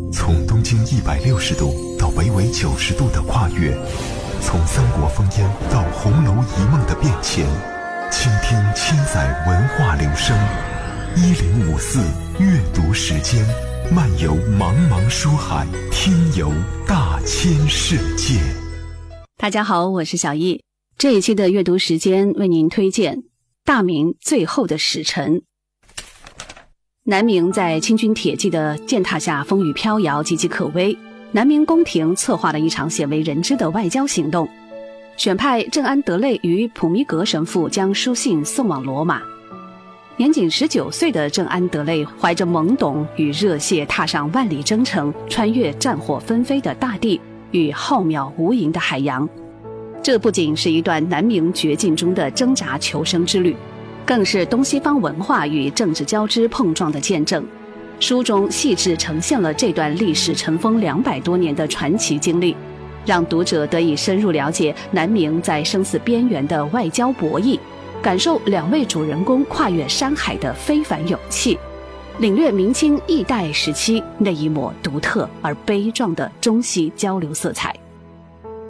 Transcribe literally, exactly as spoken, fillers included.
从东经一百六十度到北纬九十度的跨越，从三国烽烟到红楼一梦的变迁，倾听千载文化流声。一零五四阅读时间，漫游茫茫书海，听游大千世界。 大家好，我是小易。这一期的阅读时间为您推荐大明最后的使臣。南明在清军铁骑的践踏下风雨飘摇，岌岌可危。南明宫廷策划了一场鲜为人知的外交行动，选派郑安德累与普弥格神父将书信送往罗马。年仅十九岁的郑安德累怀着懵懂与热血，踏上万里征程，穿越战火纷飞的大地与浩渺无垠的海洋。这不仅是一段南明绝境中的挣扎求生之旅，更是东西方文化与政治交织碰撞的见证。书中细致呈现了这段历史尘封两百多年的传奇经历，让读者得以深入了解南明在生死边缘的外交博弈，感受两位主人公跨越山海的非凡勇气，领略明清易代时期那一抹独特而悲壮的中西交流色彩。